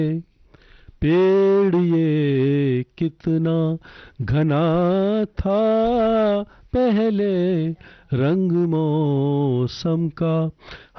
पेड़ ये कितना घना था पहले, रंग मौसम का